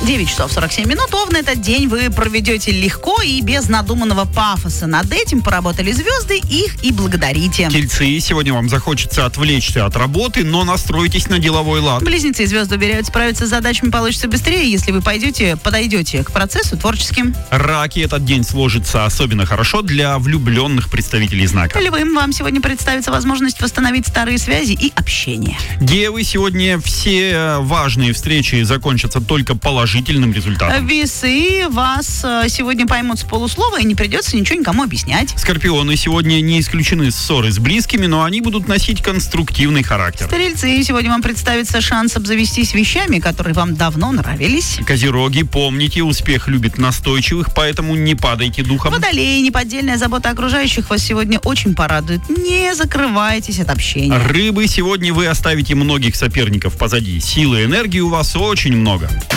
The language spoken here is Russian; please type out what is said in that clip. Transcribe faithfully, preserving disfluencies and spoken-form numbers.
девять часов сорок семь минут. Овны, этот день вы проведете легко и без надуманного пафоса. Над этим поработали звезды, их и благодарите. Тельцы, сегодня вам захочется отвлечься от работы, но настройтесь на деловой лад. Близнецы и звезды уверяют, справиться с задачами получится быстрее, если вы пойдете, подойдете к процессу творческим. Раки, этот день сложится особенно хорошо для влюбленных представителей знака. Львам, вам сегодня представится возможность восстановить старые связи и общение. Девы, сегодня все важные встречи закончатся только положительным результатом. Весы, вас сегодня поймут с полуслова и не придется ничего никому объяснять. Скорпионы, сегодня не исключены ссоры с близкими, но они будут носить конструктивный характер. Стрельцы, сегодня вам представится шанс обзавестись вещами, которые вам давно нравились. Козероги, помните, успех любит настойчивых, поэтому не падайте духом. Водолеи, неподдельная забота окружающих вас сегодня очень порадует. Не закрывайтесь от общения. Рыбы, сегодня вы оставите многих соперников позади. Силы и энергии у вас очень много.